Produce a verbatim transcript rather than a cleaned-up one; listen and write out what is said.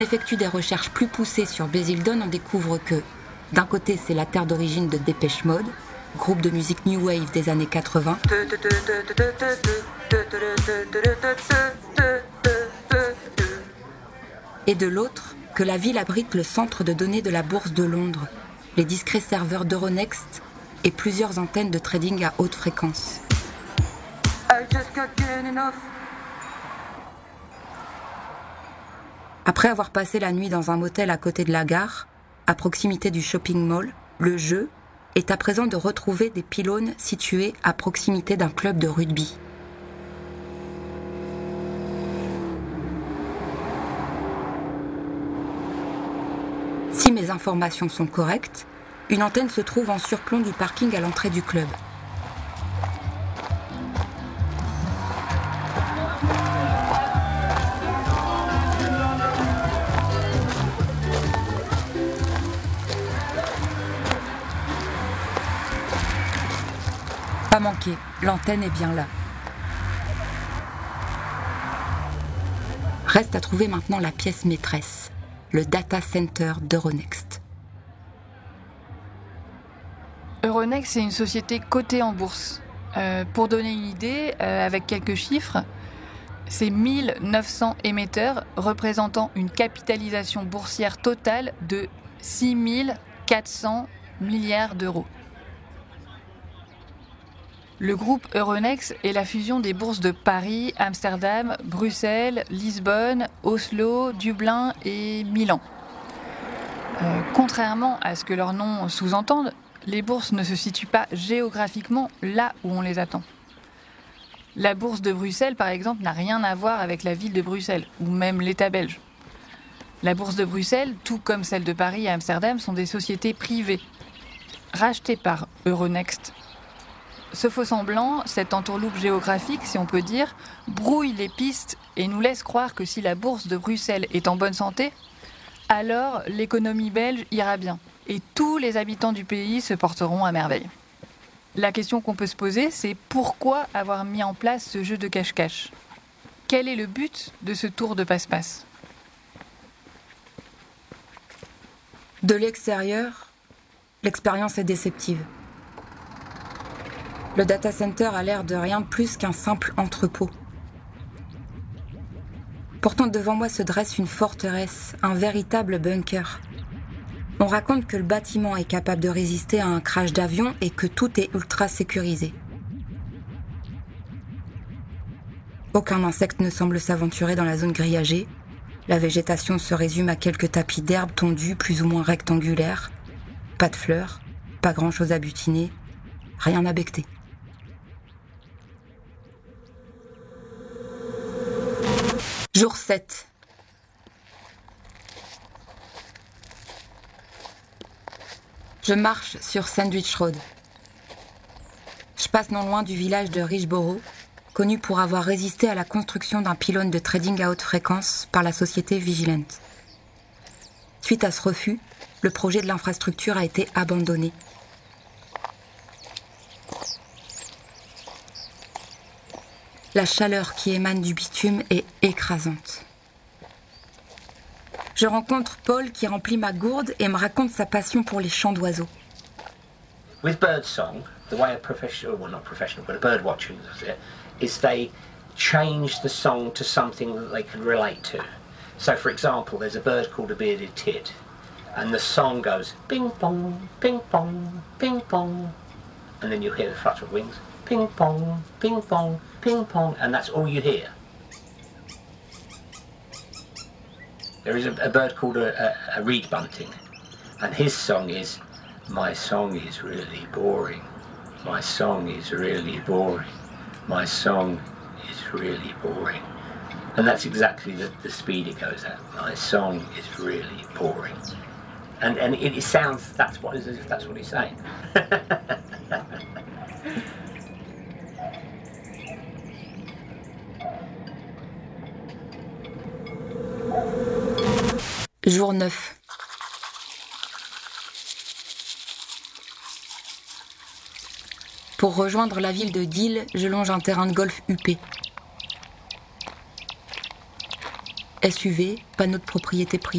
effectue des recherches plus poussées sur Basildon, on découvre que, d'un côté, c'est la terre d'origine de Depeche Mode, groupe de musique New Wave des années quatre-vingts, et de l'autre, que la ville abrite le centre de données de la Bourse de Londres, les discrets serveurs d'Euronext et plusieurs antennes de trading à haute fréquence. Après avoir passé la nuit dans un motel à côté de la gare, à proximité du shopping mall, le jeu est à présent de retrouver des pylônes situés à proximité d'un club de rugby. Si mes informations sont correctes, une antenne se trouve en surplomb du parking à l'entrée du club. Pas manqué, l'antenne est bien là. Reste à trouver maintenant la pièce maîtresse, le data center d'Euronext. Euronext, c'est une société cotée en bourse. Euh, pour donner une idée, euh, avec quelques chiffres, c'est mille neuf cents émetteurs représentant une capitalisation boursière totale de six mille quatre cents milliards d'euros. Le groupe Euronext est la fusion des bourses de Paris, Amsterdam, Bruxelles, Lisbonne, Oslo, Dublin et Milan. Euh, contrairement à ce que leurs noms sous-entendent, les bourses ne se situent pas géographiquement là où on les attend. La bourse de Bruxelles, par exemple, n'a rien à voir avec la ville de Bruxelles, ou même l'État belge. La bourse de Bruxelles, tout comme celle de Paris et Amsterdam, sont des sociétés privées, rachetées par Euronext. Ce faux-semblant, cette entourloupe géographique, si on peut dire, brouille les pistes et nous laisse croire que si la bourse de Bruxelles est en bonne santé, alors l'économie belge ira bien et tous les habitants du pays se porteront à merveille. La question qu'on peut se poser, c'est pourquoi avoir mis en place ce jeu de cache-cache ? Quel est le but de ce tour de passe-passe ? De l'extérieur, l'expérience est déceptive. Le data center a l'air de rien de plus qu'un simple entrepôt. Pourtant, devant moi se dresse une forteresse, un véritable bunker. On raconte que le bâtiment est capable de résister à un crash d'avion et que tout est ultra sécurisé. Aucun insecte ne semble s'aventurer dans la zone grillagée. La végétation se résume à quelques tapis d'herbe tondus plus ou moins rectangulaires. Pas de fleurs, pas grand-chose à butiner, rien à becqueter. Jour sept. Je marche sur Sandwich Road. Je passe non loin du village de Richborough, connu pour avoir résisté à la construction d'un pylône de trading à haute fréquence par la société Vigilant. Suite à ce refus, le projet de l'infrastructure a été abandonné. La chaleur qui émane du bitume est écrasante. Je rencontre Paul qui remplit ma gourde et me raconte sa passion pour les chants d'oiseaux. With birdsong, the way a professional, well not professional, but a bird watcher does it, is they change the song to something that they can relate to. So for example, there's a bird called a bearded tit, and the song goes ping pong, ping pong, ping pong, and then you hear the flutter of wings, ping pong, ping pong, ping pong, and that's all you hear. There is a, a bird called a, a, a reed bunting, and his song is, my song is really boring, my song is really boring, my song is really boring. And that's exactly the, the speed it goes at. My song is really boring. And and it, it sounds, that's what, as if that's what he's saying. Jour neuf. Pour rejoindre la ville de Deal, je longe un terrain de golf huppé. S U V, panneau de propriété privée.